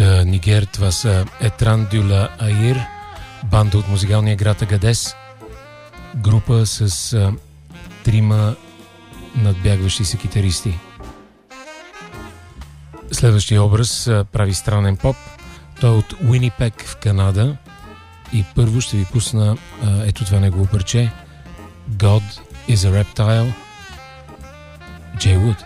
Нигер. Това са Етран Дюла Аир, банда от музикалния град Агадес, група с трима надбягващи се китаристи. Следващия образ прави странен поп. Той е от Уинипек в Канада и първо ще ви пусна ето това негово парче God is a Reptile, Jay Wood.